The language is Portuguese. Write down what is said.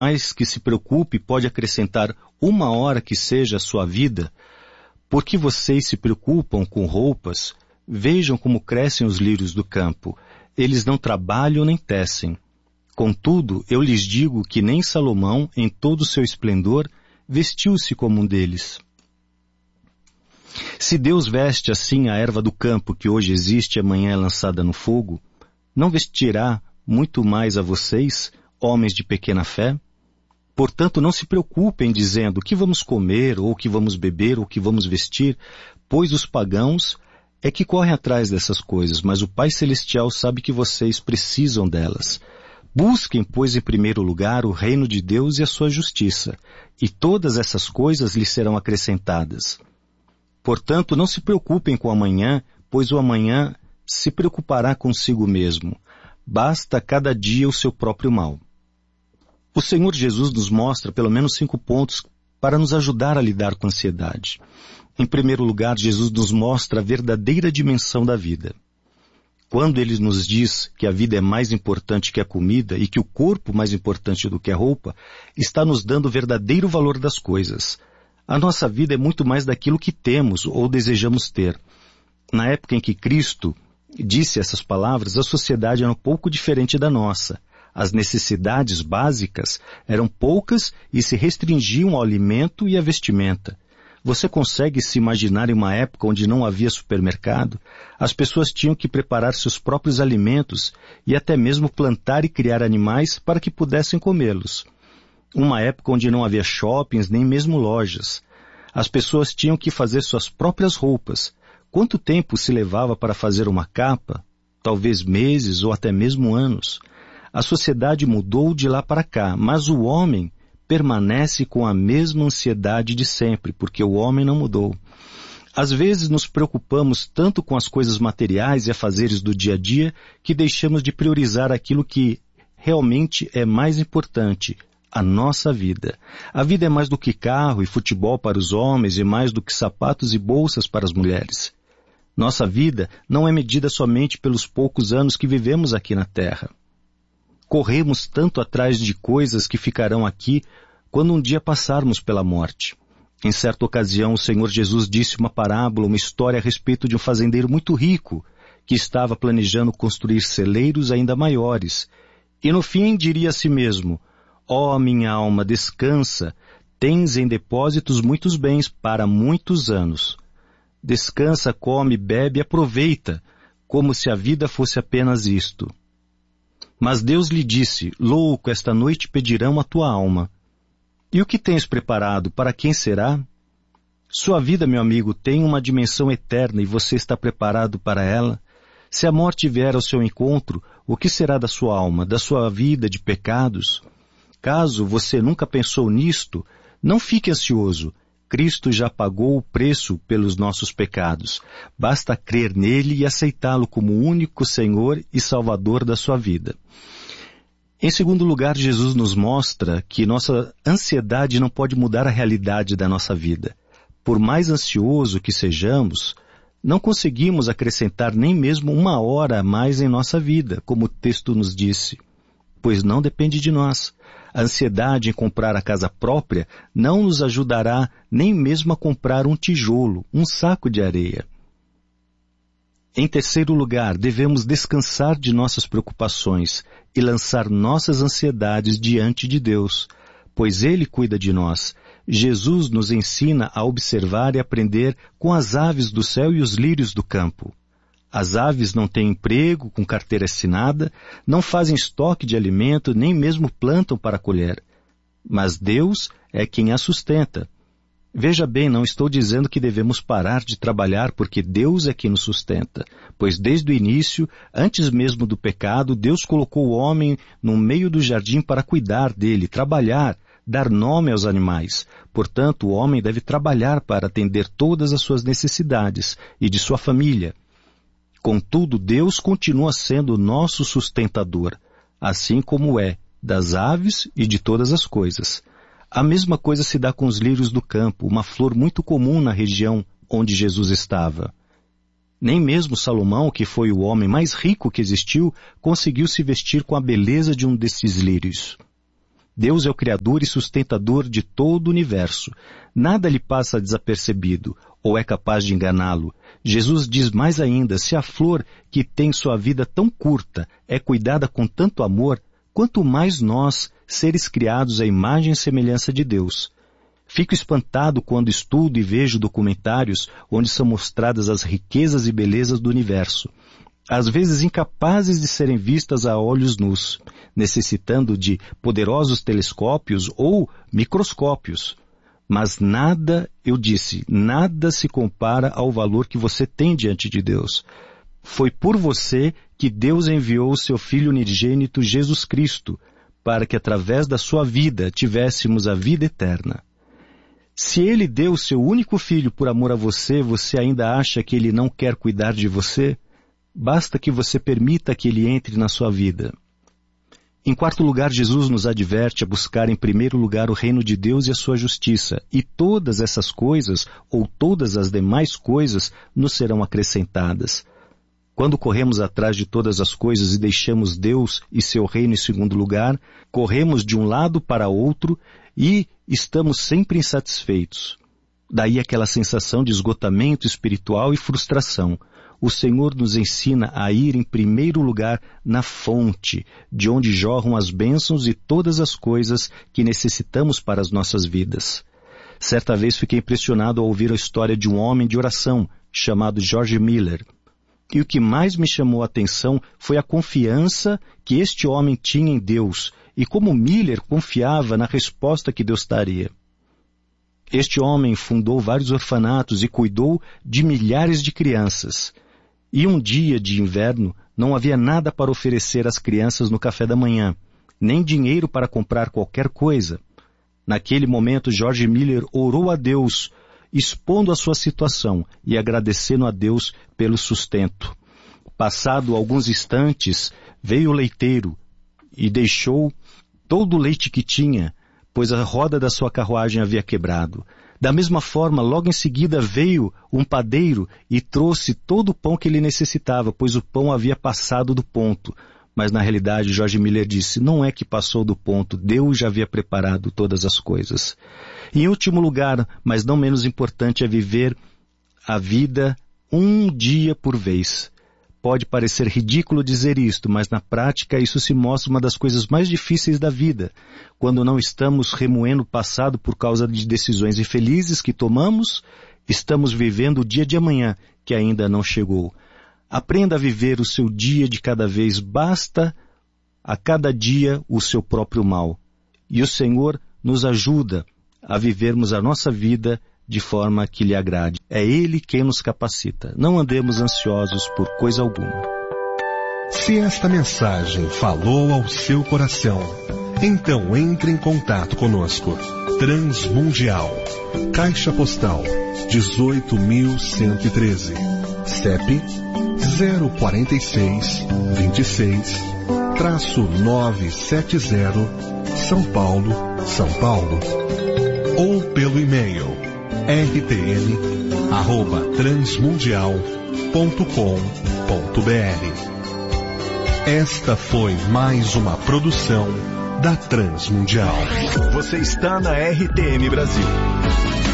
mais que se preocupe pode acrescentar uma hora que seja à sua vida? Por que vocês se preocupam com roupas? Vejam como crescem os lírios do campo. Eles não trabalham nem tecem. Contudo, eu lhes digo que nem Salomão, em todo o seu esplendor, vestiu-se como um deles. Se Deus veste assim a erva do campo que hoje existe e amanhã é lançada no fogo, não vestirá muito mais a vocês, homens de pequena fé? Portanto, não se preocupem dizendo o que vamos comer, ou o que vamos beber, ou o que vamos vestir, pois os pagãos é que correm atrás dessas coisas, mas o Pai Celestial sabe que vocês precisam delas. Busquem, pois, em primeiro lugar o reino de Deus e a sua justiça, e todas essas coisas lhes serão acrescentadas. Portanto, não se preocupem com o amanhã, pois o amanhã se preocupará consigo mesmo. Basta a cada dia o seu próprio mal. O Senhor Jesus nos mostra pelo menos 5 pontos para nos ajudar a lidar com a ansiedade. Em primeiro lugar, Jesus nos mostra a verdadeira dimensão da vida. Quando Ele nos diz que a vida é mais importante que a comida e que o corpo mais importante do que a roupa, está nos dando o verdadeiro valor das coisas. A nossa vida é muito mais daquilo que temos ou desejamos ter. Na época em que Cristo disse essas palavras, a sociedade era um pouco diferente da nossa. As necessidades básicas eram poucas e se restringiam ao alimento e à vestimenta. Você consegue se imaginar em uma época onde não havia supermercado? As pessoas tinham que preparar seus próprios alimentos e até mesmo plantar e criar animais para que pudessem comê-los. Uma época onde não havia shoppings nem mesmo lojas. As pessoas tinham que fazer suas próprias roupas. Quanto tempo se levava para fazer uma capa? Talvez meses ou até mesmo anos. A sociedade mudou de lá para cá, mas o homem permanece com a mesma ansiedade de sempre, porque o homem não mudou. Às vezes nos preocupamos tanto com as coisas materiais e afazeres do dia a dia que deixamos de priorizar aquilo que realmente é mais importante, a nossa vida. A vida é mais do que carro e futebol para os homens e mais do que sapatos e bolsas para as mulheres. Nossa vida não é medida somente pelos poucos anos que vivemos aqui na Terra. Corremos tanto atrás de coisas que ficarão aqui quando um dia passarmos pela morte. Em certa ocasião, o Senhor Jesus disse uma parábola, uma história a respeito de um fazendeiro muito rico que estava planejando construir celeiros ainda maiores. E no fim diria a si mesmo: ó, minha alma, descansa, tens em depósitos muitos bens para muitos anos. Descansa, come, bebe e aproveita, como se a vida fosse apenas isto. Mas Deus lhe disse: louco, esta noite pedirão a tua alma. E o que tens preparado? Para quem será? Sua vida, meu amigo, tem uma dimensão eterna e você está preparado para ela? Se a morte vier ao seu encontro, o que será da sua alma, da sua vida de pecados? Caso você nunca pensou nisto, não fique ansioso. Cristo já pagou o preço pelos nossos pecados. Basta crer nele e aceitá-lo como o único Senhor e Salvador da sua vida. Em segundo lugar, Jesus nos mostra que nossa ansiedade não pode mudar a realidade da nossa vida. Por mais ansioso que sejamos, não conseguimos acrescentar nem mesmo uma hora a mais em nossa vida, como o texto nos disse, pois não depende de nós. A ansiedade em comprar a casa própria não nos ajudará nem mesmo a comprar um tijolo, um saco de areia. Em terceiro lugar, devemos descansar de nossas preocupações e lançar nossas ansiedades diante de Deus, pois Ele cuida de nós. Jesus nos ensina a observar e aprender com as aves do céu e os lírios do campo. As aves não têm emprego, com carteira assinada, não fazem estoque de alimento, nem mesmo plantam para colher. Mas Deus é quem as sustenta. Veja bem, não estou dizendo que devemos parar de trabalhar porque Deus é quem nos sustenta, pois desde o início, antes mesmo do pecado, Deus colocou o homem no meio do jardim para cuidar dele, trabalhar, dar nome aos animais. Portanto, o homem deve trabalhar para atender todas as suas necessidades e de sua família. Contudo, Deus continua sendo o nosso sustentador, assim como é das aves e de todas as coisas. A mesma coisa se dá com os lírios do campo, uma flor muito comum na região onde Jesus estava. Nem mesmo Salomão, que foi o homem mais rico que existiu, conseguiu se vestir com a beleza de um desses lírios. Deus é o Criador e sustentador de todo o universo. Nada lhe passa desapercebido, ou é capaz de enganá-lo. Jesus diz mais ainda, se a flor que tem sua vida tão curta é cuidada com tanto amor, quanto mais nós, seres criados à imagem e semelhança de Deus. Fico espantado quando estudo e vejo documentários onde são mostradas as riquezas e belezas do universo, às vezes incapazes de serem vistas a olhos nus, necessitando de poderosos telescópios ou microscópios. Mas nada, eu disse, nada se compara ao valor que você tem diante de Deus. Foi por você que Deus enviou o seu Filho unigênito Jesus Cristo, para que através da sua vida tivéssemos a vida eterna. Se Ele deu o seu único Filho por amor a você, você ainda acha que Ele não quer cuidar de você? Basta que você permita que Ele entre na sua vida. Em quarto lugar, Jesus nos adverte a buscar em primeiro lugar o reino de Deus e a sua justiça, e todas essas coisas, ou todas as demais coisas, nos serão acrescentadas. Quando corremos atrás de todas as coisas e deixamos Deus e seu reino em segundo lugar, corremos de um lado para outro e estamos sempre insatisfeitos. Daí aquela sensação de esgotamento espiritual e frustração. O Senhor nos ensina a ir em primeiro lugar na fonte, de onde jorram as bênçãos e todas as coisas que necessitamos para as nossas vidas. Certa vez fiquei impressionado ao ouvir a história de um homem de oração, chamado George Miller. E o que mais me chamou a atenção foi a confiança que este homem tinha em Deus e como Miller confiava na resposta que Deus daria. Este homem fundou vários orfanatos e cuidou de milhares de crianças. E um dia de inverno não havia nada para oferecer às crianças no café da manhã, nem dinheiro para comprar qualquer coisa. Naquele momento, George Miller orou a Deus, expondo a sua situação e agradecendo a Deus pelo sustento. Passado alguns instantes, veio o leiteiro e deixou todo o leite que tinha, pois a roda da sua carruagem havia quebrado. Da mesma forma, logo em seguida veio um padeiro e trouxe todo o pão que ele necessitava, pois o pão havia passado do ponto. Mas na realidade, George Miller disse, não é que passou do ponto, Deus já havia preparado todas as coisas. Em último lugar, mas não menos importante, é viver a vida um dia por vez. Pode parecer ridículo dizer isto, mas na prática isso se mostra uma das coisas mais difíceis da vida. Quando não estamos remoendo o passado por causa de decisões infelizes que tomamos, estamos vivendo o dia de amanhã, que ainda não chegou. Aprenda a viver o seu dia de cada vez, basta a cada dia o seu próprio mal. E o Senhor nos ajuda a vivermos a nossa vida de forma que lhe agrade. É Ele quem nos capacita. Não andemos ansiosos por coisa alguma. Se esta mensagem falou ao seu coração, então entre em contato conosco. Transmundial, Caixa Postal 18.113, CEP 04626-970, São Paulo, São Paulo. Ou pelo e-mail rtn@transmundial.com.br. Esta foi mais uma produção da Transmundial. Você está na RTN Brasil.